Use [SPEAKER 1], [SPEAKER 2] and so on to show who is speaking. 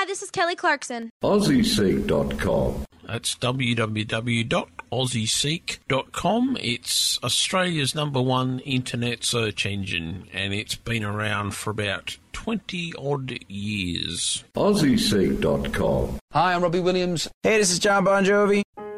[SPEAKER 1] this is Kelly Clarkson.
[SPEAKER 2] AussieSeek.com.
[SPEAKER 3] That's www.aussieseek.com. It's Australia's #1 internet search engine, and it's been around for about 20-odd years.
[SPEAKER 2] AussieSeek.com.
[SPEAKER 4] Hi, I'm Robbie Williams.
[SPEAKER 5] Hey, this is John Bon Jovi.